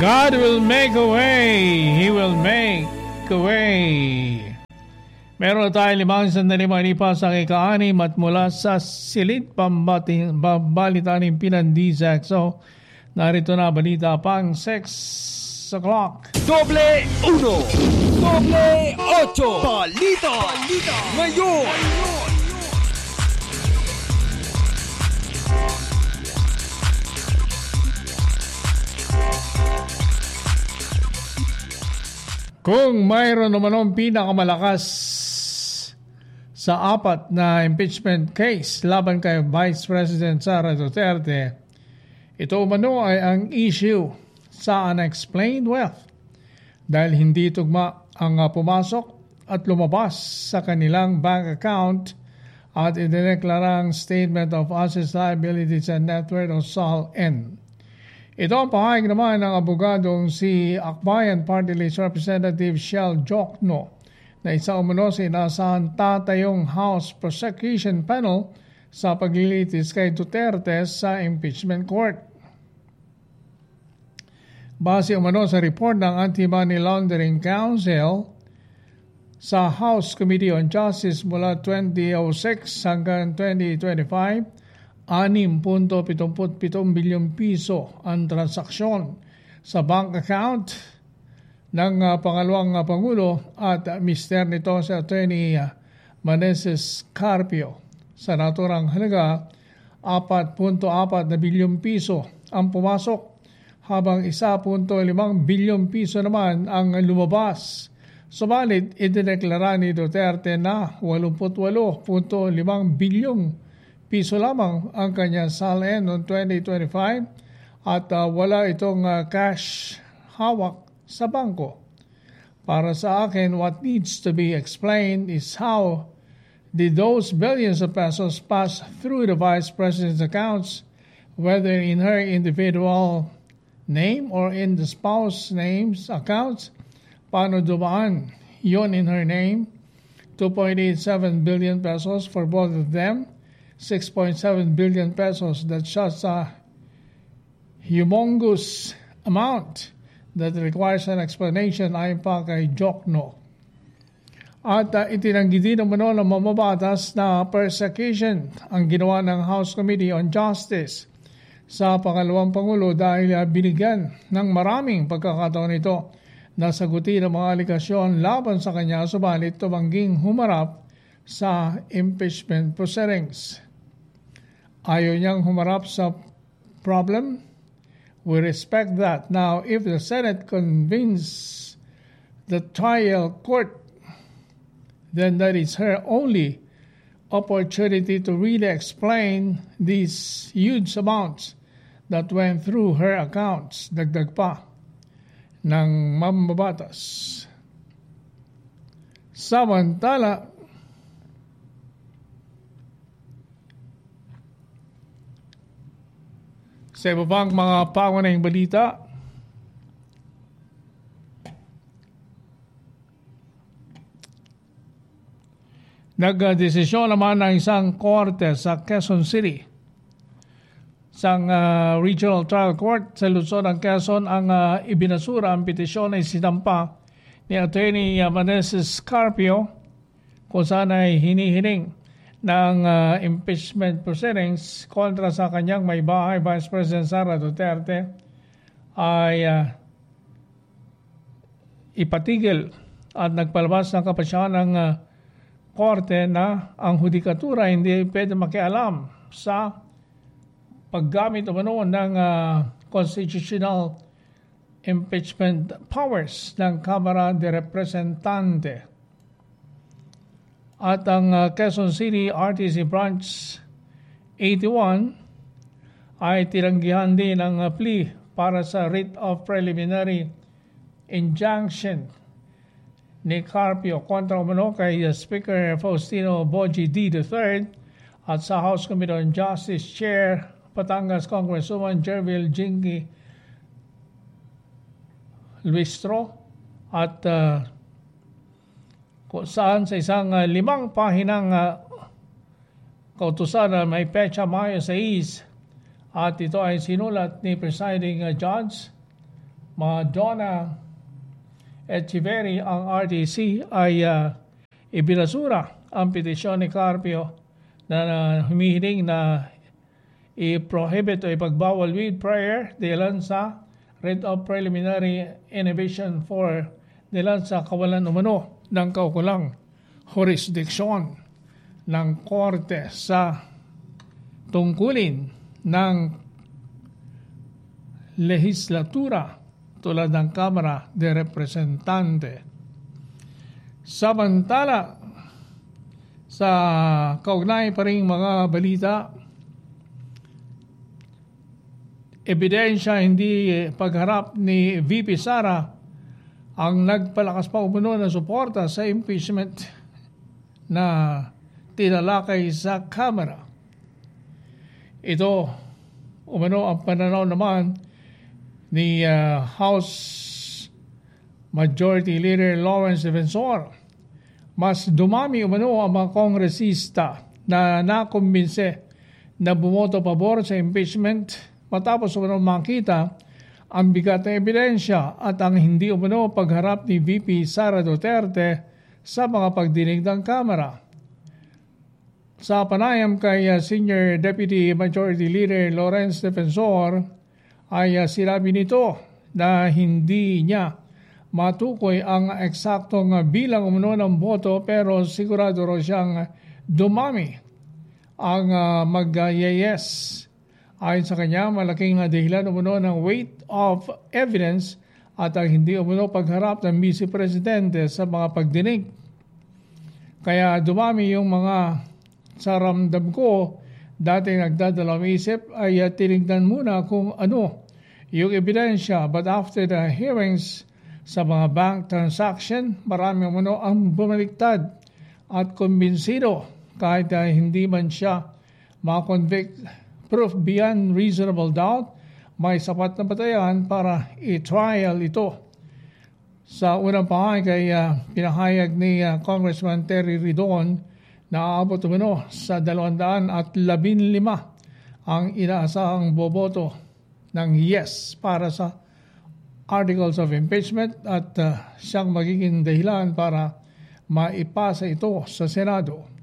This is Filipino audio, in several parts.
God will make a way. He will make a way. Meron tayong 5 sandali malipas ang ika-6 at mula sa silid pambalitaning Pinandizak. So, narito na balita pang 6 o'clock. Doble 1, Doble 8, Balita Ngayon. Kung mayroon naman pinakamalakas sa 4 na impeachment case laban kay Vice President Sara Duterte, ito umano ay ang issue sa unexplained wealth dahil hindi tugma ang pumasok at lumabas sa kanilang bank account at idineklarang Statement of Assets, Liabilities and Net Worth o SALN. Ito ang pahayag naman ng abogadong si Akbayan Party List Representative Shell Jokno na isa umano sa inaasahan tatayong House Prosecution Panel sa paglilitis kay Duterte sa impeachment court. Base umano sa report ng Anti-Money Laundering Council sa House Committee on Justice mula 2006 hanggang 2025, 6.77 bilyong piso ang transaksyon sa bank account ng pangalawang Pangulo at mister nito si Attorney Meneses Carpio sa naturang halaga 4.4 na bilyong piso ang pumasok habang 1.5 bilyong piso naman ang lumabas. Subalit, idineklara ni Duterte na 88.5 bilyong piso lamang ang kanyang SALN noong 2025 at wala itong cash hawak sa bangko. Para sa akin, what needs to be explained is how did those billions of pesos pass through the Vice President's accounts, whether in her individual name or in the spouse name's accounts. Paano dumaan yon in her name? 2.87 billion pesos for both of them. 6.7 billion pesos. That's just a humongous amount that requires an explanation ayon pa kay Jokno. At itinanggi din naman ng mamabatas na persecution ang ginawa ng House Committee on Justice sa pangalawang Pangulo dahil binigyan ng maraming pagkakataon ito na sagutin ang mga aligasyon laban sa kanya, subalit tumangging humarap sa impeachment proceedings. Ayaw niyang humarap sa problem. We respect that. Now, if the Senate convenes the trial court, then that is her only opportunity to really explain these huge amounts that went through her accounts. Dagdag pa ng mambabatas. Samantala, sa iba pang mga pangunahing balita, nagdesisyon naman ng isang korte sa Quezon City, isang regional trial court sa lungsod ng Quezon ang ibinasura ang petisyon ay sinampa ni Attorney Meneses Carpio kung saan ay hinihiling ng impeachment proceedings kontra sa kanyang may bahay, Vice President Sara Duterte, ay ipatigil at nagpalabas ng kapasyahan ng korte na ang hudikatura hindi pwede makialam sa paggamit umano ng constitutional impeachment powers ng Kamara de Representante. At ang Quezon City RTC Branch 81 ay tinanggihan din ang plea para sa writ of preliminary injunction ni Carpio kontra umano kay Speaker Faustino Boji D. III at sa House Committee on Justice Chair Batangas Congresswoman Jervil Jinky Luistro at kung saan sa isang 5 pahinang kautusan na may petsa Mayo 6 at ito ay sinulat ni presiding judge Madonna Echeverry, ang RTC ay ibinasura ang petisyon ni Carpio na humihiling na i-prohibit o ipagbawal with prayer dahil sa writ of preliminary inhibition for dahil sa kawalan umano ng kaukulang jurisdiksyon ng korte sa tungkulin ng lehislatura tulad ng Kamara de Representante. Samantala, sa kaugnay pa rin mga balita, ebidensya hindi pagharap ni VP Sara ang nagpalakas pa umano ng suporta sa impeachment na tinalakay sa Kamara. Ito umano ang pananaw naman ni House Majority Leader Lawrence Defensor. Mas dumami umano ang mga kongresista na nakumbinse na bumoto pabor sa impeachment matapos umano makita ang bigat na ebidensya at ang hindi umano pagharap ni VP Sara Duterte sa mga pagdinig ng Kamara. Sa panayam kay Senior Deputy Majority Leader Lawrence Defensor ay sinabi nito na hindi niya matukoy ang eksaktong bilang umano ng boto pero sigurado raw siyang dumami ang mag-yes. Ayon sa kanya, malaking dahilan umano ng weight of evidence at ang hindi umano pagharap ng Vice Presidente sa mga pagdinig. Kaya dumami yung mga saramdam ko, dating nagdadalawang isip ay tinignan muna kung ano yung ebidensya. But after the hearings sa mga bank transaction, marami umano ang bumaliktad at kumbinsido kahit hindi man siya makonvict. Proof beyond reasonable doubt, may sapat na batayan para i-trial ito. Sa unang pahayag ay pinahayag ni Congressman Terry Ridon na aabot umano sa 215 ang inaasahang boboto ng yes para sa articles of impeachment at siyang magiging dahilan para maipasa ito sa Senado.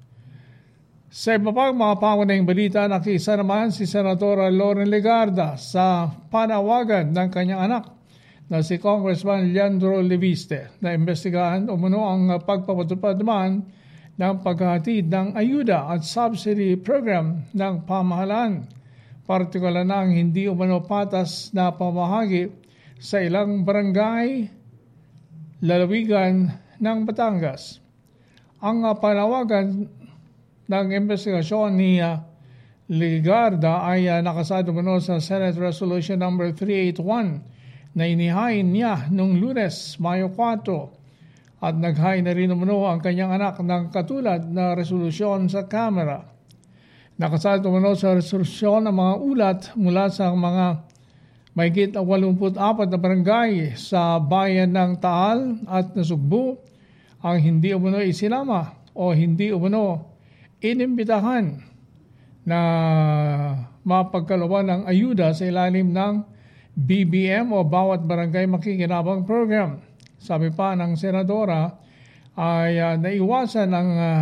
Sa iba pang mga pangunahing balita, nakiisa naman si Senadora Loren Legarda sa panawagan ng kanyang anak na si Congressman Leandro Leviste na imbestigahan umano ang pagpapatupad naman ng paghahatid ng ayuda at subsidy program ng pamahalaan, partikular na ang hindi umano patas na pamahagi sa ilang barangay, lalawigan ng Batangas. Ang panawagan ng investigasyon ni Legarda ay nakasado muna sa Senate Resolution number 381 na inihain niya noong Lunes, Mayo 4 at naghain na rin umano ang kanyang anak ng katulad na resolusyon sa Kamara. Nakasado umano sa resolusyon ang mga ulat mula sa mga mahigit 84 na barangay sa bayan ng Taal at Nasugbu ang hindi umano isinama o hindi umano inimbitahan na mapagkalooban ng ayuda sa ilalim ng BBM o Bawat Barangay Makikinabang Program. Sabi pa ng senadora ay naiwasan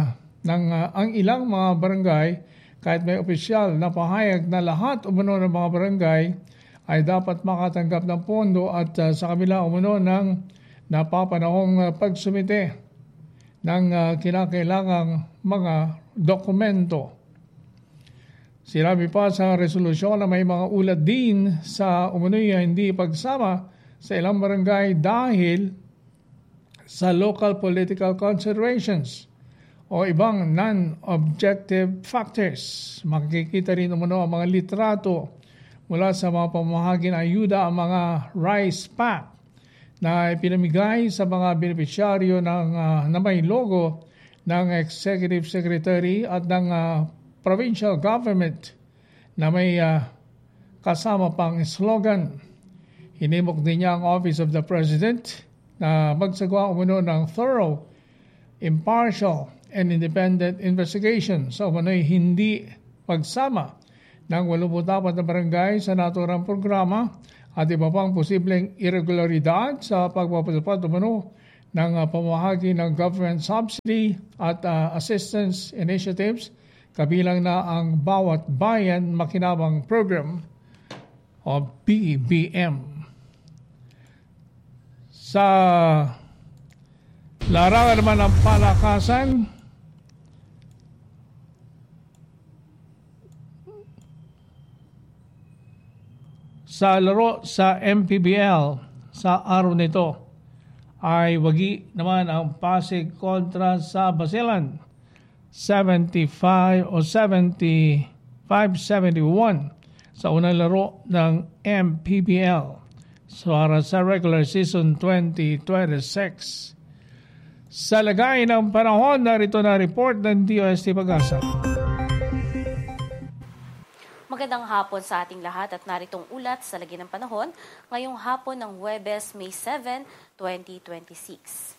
ang ilang mga barangay kahit may opisyal na pahayag na lahat umano ng mga barangay ay dapat makatanggap ng pondo at sa kabila umano ng napapanahong pagsumite ng kinakailangang mga dokumento. Sinabi pa sa resolusyon na may mga ulat din sa umunoy hindi pagsama sa ilang barangay dahil sa local political considerations o ibang non-objective factors. Makikita rin umano ang mga litrato mula sa mga pamahagi ng ayuda, ang mga rice pack na ipinamigay sa mga benepisyaryo na may logo ng Executive Secretary at ng provincial government na may kasama pang slogan. Hinimok din niya ang Office of the President na magsagawa umano ng thorough, impartial, and independent investigation sa umano'y hindi pagsama ng 84 na barangay sa naturang programa at iba pang posibleng irregularidad sa pagpapatupad umano ng pamahagi ng government subsidy at assistance initiatives, kabilang na ang Bawat Bayan Makinabang Program o BBM. Sa larangan naman ng palakasan, sa laro sa MPBL sa araw nito ay wagi naman ang Pasig kontra sa Basilan 75-71 sa unang laro ng MPBL para sa regular season 2026. Sa lagay ng panahon, narito na report ng DOST Pag-asa. Magandang hapon sa ating lahat at naritong ulat sa lagi ng panahon ngayong hapon ng Huwebes, May 7, 2026.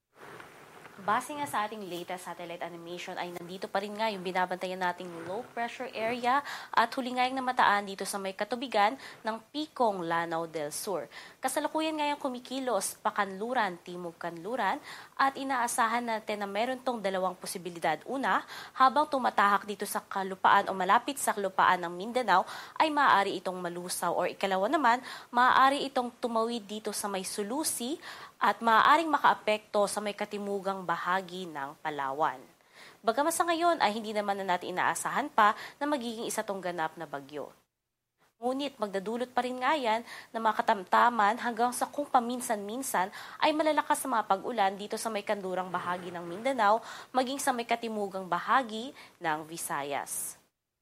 Base nga sa ating latest satellite animation ay nandito pa rin nga yung binabantayan nating low pressure area at hulingayang namataan dito sa may katubigan ng Pikong, Lanao del Sur. Kasalukuyan ngayong kumikilos Pakanluran, Timog Kanluran at inaasahan natin na meron tong dalawang posibilidad. Una, habang tumatahak dito sa kalupaan o malapit sa kalupaan ng Mindanao ay maaari itong malusaw or ikalawa naman, maaari itong tumawid dito sa may Sulusi at maaaring makaapekto sa may katimugang bahagi ng Palawan. Bagaman sa ngayon ay hindi naman na natin inaasahan pa na magiging isa tong ganap na bagyo. Ngunit magdadulot pa rin nga yan na mga katamtaman hanggang sa kung paminsan-minsan ay malalakas sa mga pag-ulan dito sa may kanlurang bahagi ng Mindanao maging sa may katimugang bahagi ng Visayas.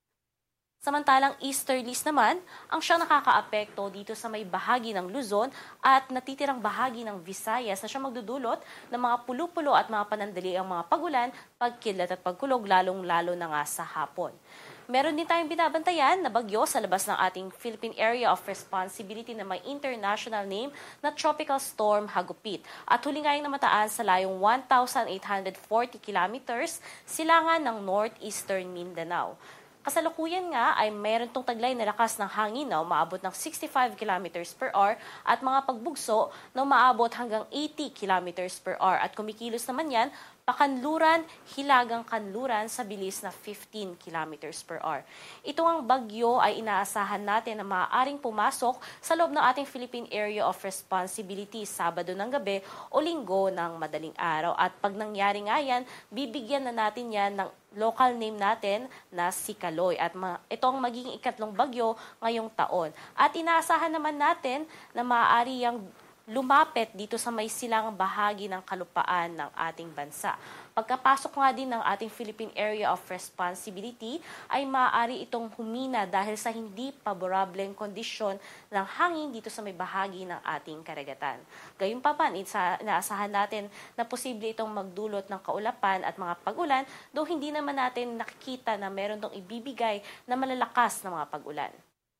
Samantalang easterlies naman ang siyang nakakaapekto dito sa may bahagi ng Luzon at natitirang bahagi ng Visayas na siya magdudulot ng mga pulu-pulo at mga panandali ang mga pagulan, pagkidlat at pagkulog lalong-lalo na nga sa hapon. Meron din tayong binabantayan na bagyo sa labas ng ating Philippine Area of Responsibility na may international name na Tropical Storm Hagupit at hulingayang namataan sa layong 1,840 kilometers silangan ng northeastern Mindanao. Kasalukuyan nga ay mayroon tong taglay na lakas ng hangin na umaabot ng 65 km per hour at mga pagbugso na umaabot hanggang 80 km per hour at kumikilos naman yan Pakanluran, Hilagang Kanluran sa bilis na 15 km per hour. Ito ang bagyo ay inaasahan natin na maaaring pumasok sa loob ng ating Philippine Area of Responsibility Sabado ng gabi o Linggo ng madaling araw. At pag nangyari nga yan, bibigyan na natin yan ng local name natin na si Kaloy. At ito ang magiging ikatlong bagyo ngayong taon. At inaasahan naman natin na maaari yang lumapit dito sa may silangang bahagi ng kalupaan ng ating bansa. Pagkapasok nga din ng ating Philippine Area of Responsibility ay maaari itong humina dahil sa hindi paborableng kondisyon ng hangin dito sa may bahagi ng ating karagatan. Gayunpaman, inaasahan natin na posible itong magdulot ng kaulapan at mga pag-ulan, though hindi naman natin nakikita na meron itong ibibigay na malalakas na mga pag-ulan.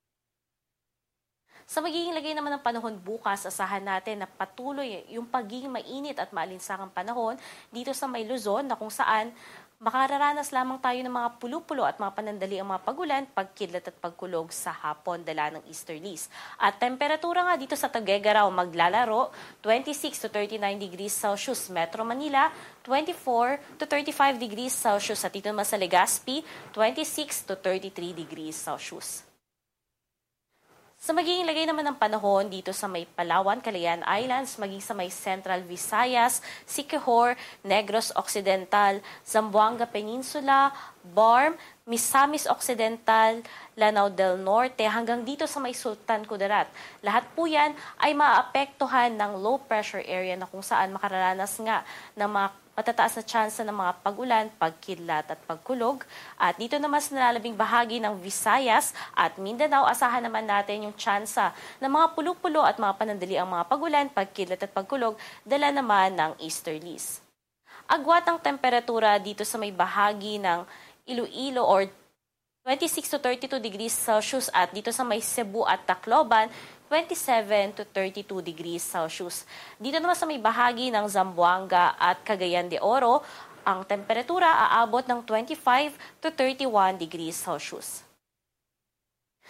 Sa magiging lagay naman ng panahon bukas, asahan natin na patuloy yung pagiging mainit at maalinsakang panahon dito sa may Luzon na kung saan makararanas lamang tayo ng mga pulu-pulo at mga panandali ang mga pagulan, pagkidlat at pagkulog sa hapon dala ng easterlies. At temperatura nga dito sa Tuguegarao maglalaro 26 to 39 degrees Celsius Metro Manila, 24 to 35 degrees Celsius at dito naman sa Legazpi, 26 to 33 degrees Celsius. Sa magiging lagay naman ng panahon dito sa may Palawan, Calayan Islands, maging sa may Central Visayas, Siquijor, Negros Occidental, Zamboanga Peninsula, Barm, Misamis Occidental, Lanao del Norte, hanggang dito sa may Sultan Kudarat. Lahat po yan ay maapektuhan ng low pressure area na kung saan makararanas nga ng mga matataas na tsansa ng mga pag-ulan, pagkidlat at pagkulog. At dito naman sa nalalabing bahagi ng Visayas at Mindanao, asahan naman natin yung tsansa ng mga pulo-pulo at mga panandali ang mga pag-ulan, pagkidlat at pagkulog, dala naman ng easterlies. Agwat ang temperatura dito sa may bahagi ng Iloilo or 26 to 32 degrees Celsius at dito sa may Cebu at Tacloban, 27 to 32 degrees Celsius. Dito naman sa may bahagi ng Zamboanga at Cagayan de Oro, ang temperatura aabot ng 25 to 31 degrees Celsius.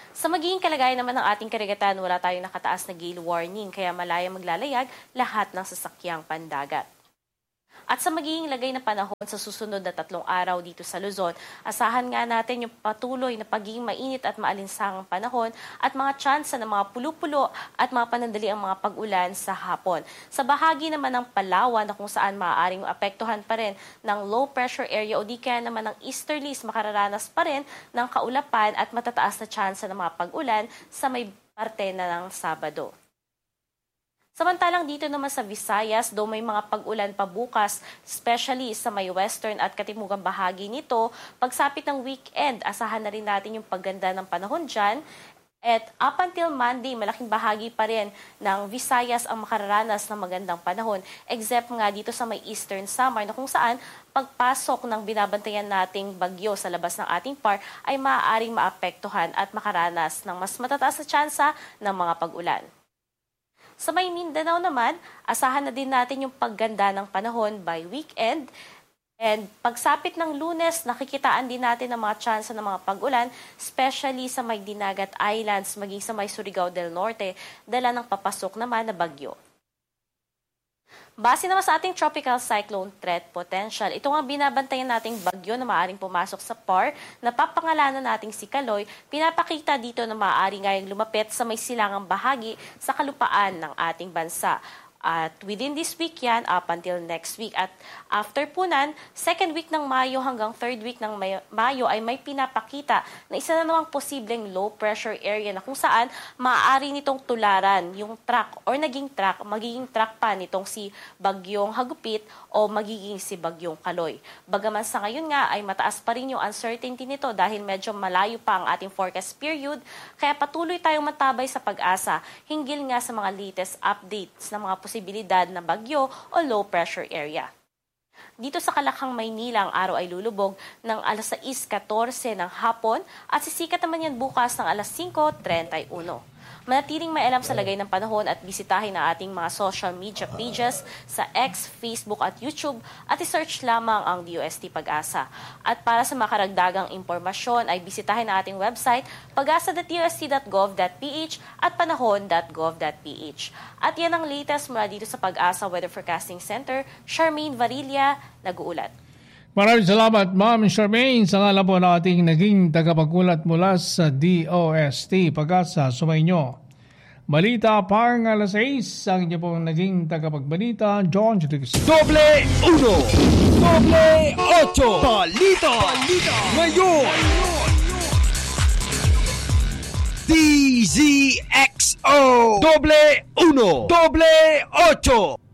Sa magiging kalagayan naman ng ating karagatan, wala tayong nakataas na gale warning kaya malaya maglalayag lahat ng sasakyang pandagat. At sa magiging lagay ng panahon sa susunod na 3 araw dito sa Luzon, asahan nga natin yung patuloy na pagiging mainit at maalinsangang panahon at mga tsansa ng mga pulo-pulo at mga panandaliang mga pag-ulan sa hapon. Sa bahagi naman ng Palawan na kung saan maaaring apektuhan pa rin ng low pressure area o di kaya naman ng easterlies, makararanas pa rin ng kaulapan at matataas na tsansa ng mga pag-ulan sa may parte na ng Sabado. Samantalang dito naman sa Visayas, do may mga pag-ulan pa bukas, especially sa may western at katimugang bahagi nito. Pagsapit ng weekend, asahan na rin natin yung pagganda ng panahon dyan. At up until Monday, malaking bahagi pa rin ng Visayas ang makararanas ng magandang panahon. Except nga dito sa may Eastern Samar na kung saan pagpasok ng binabantayan nating bagyo sa labas ng ating PAR ay maaaring maapektuhan at makaranas ng mas matataas na tsansa ng mga pag-ulan. Sa may Mindanao naman, asahan na din natin yung pagganda ng panahon by weekend. And pagsapit ng Lunes, nakikitaan din natin ang mga tsansa ng mga pag-ulan, especially sa may Dinagat Islands, maging sa may Surigao del Norte, dala ng papasok naman na bagyo. Base naman sa ating tropical cyclone threat potential, ito nga binabantayan nating bagyo na maaaring pumasok sa PAR, napapangalanan nating si Kaloy, pinapakita dito na maaari ngayong lumapit sa may silangang bahagi sa kalupaan ng ating bansa. At within this week yan, up until next week. At after po nan, second week ng Mayo hanggang third week ng Mayo ay may pinapakita na isa na namang posibleng low pressure area na kung saan maaari nitong tularan yung track or magiging track pa nitong si Bagyong Hagupit o magiging si Bagyong Kaloy. Bagaman sa ngayon nga ay mataas pa rin yung uncertainty nito dahil medyo malayo pa ang ating forecast period, kaya patuloy tayong matabay sa pag-asa hinggil nga sa mga latest updates ng mga posibilidad na bagyo o low pressure area. Dito sa Kalakhang, Maynila, ang araw ay lulubog ng alas 6:14 ng hapon at sisikat naman yan bukas ng alas 5:31. Manatiling may alam sa lagay ng panahon at bisitahin ang ating mga social media pages sa X, Facebook at YouTube at isearch lamang ang DOST Pag-asa. At para sa makaragdagang impormasyon ay bisitahin ang ating website pagasa.dost.gov.ph at panahon.gov.ph. At yan ang latest mula dito sa Pag-asa Weather Forecasting Center. Charmaine Varilla, nag-uulat. Maraming salamat, Ma'am Charmaine, sa ngalan po ng ating naging tagapagkulat mula sa DOST Pag-asa. Sumainyo. Balita pang alas 6, ang inyo pong naging tagapagbalita, John Rodriguez. Doble 1, Doble 8, Balita ngayon. DZXO, Doble 1, Doble 8.